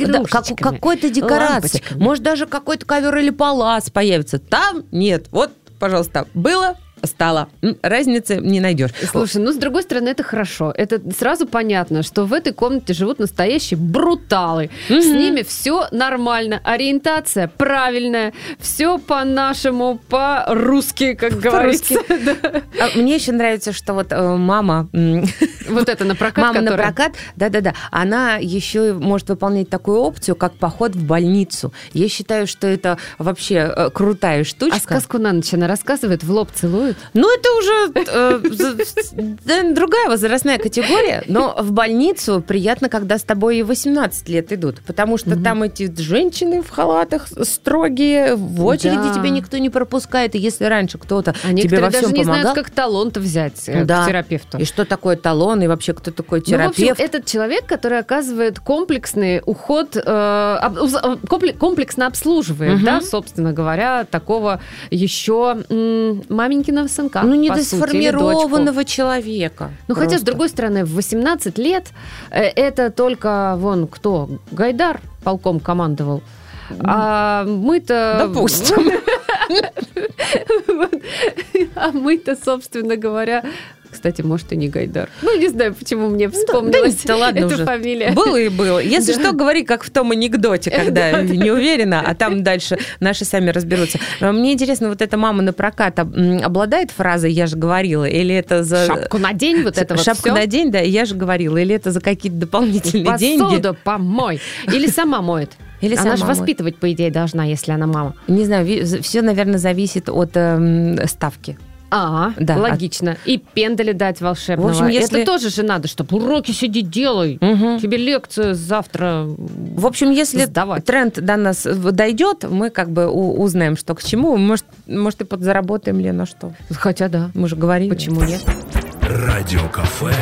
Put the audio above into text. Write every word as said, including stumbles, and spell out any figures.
Да, как, какой-то декорации. Может, даже какой-то ковер или палас появится. Там нет. Вот, пожалуйста, было... стало. Разницы не найдешь. Слушай, ну, с другой стороны, это хорошо. Это сразу понятно, что в этой комнате живут настоящие бруталы. Mm-hmm. С ними все нормально. Ориентация правильная. Все по-нашему, по-русски, как говорится. Да. А мне еще нравится, что вот э, мама... Вот это на прокат, Мама которая... на прокат, да-да-да. Она еще может выполнять такую опцию, как поход в больницу. Я считаю, что это вообще э, крутая штучка. А сказку на ночь она рассказывает, в лоб целует? Ну, это уже э, другая возрастная категория, но в больницу приятно, когда с тобой и восемнадцать лет идут, потому что mm-hmm. там эти женщины в халатах строгие, в очереди да. тебя никто не пропускает, и если раньше кто-то а тебе во всем даже не помогал... знают, как талон-то взять да. к терапевту. И что такое талон, и вообще кто такой терапевт. Ну, в общем, этот человек, который оказывает комплексный уход, э, комплексно обслуживает, mm-hmm. да, собственно говоря, такого еще м- маменькиного сынка. Ну, недосформированного человека. Ну, просто. Хотя, с другой стороны, в восемнадцать лет это только, вон, кто? Гайдар полком командовал. А мы-то... Допустим. А мы-то, собственно говоря... Кстати, может, и не Гайдар. Ну, не знаю, почему мне вспомнилась да, да, ладно эта уже. Фамилия. Было и было. Если да. что, говори, как в том анекдоте, когда не уверена, а там дальше наши сами разберутся. Мне интересно, вот эта мама на прокат обладает фразой «я же говорила», или это за... Шапку надень, вот это вот Шапку надень, да, «я же говорила», или это за какие-то дополнительные деньги? Посуду помой. Или сама моет. Или она же воспитывать, по идее, должна, если она мама. Не знаю, все, наверное, зависит от э, ставки. А, да, логично. От... И пендали дать волшебного. В общем, если... Это тоже же надо, чтобы уроки сиди, делай. Угу. Тебе лекцию завтра В общем, если сдавать. Тренд до нас дойдет, мы как бы узнаем, что к чему. Может, может и подзаработаем ли на что. Хотя да. Мы же говорили. Почему нет? Радиокафе.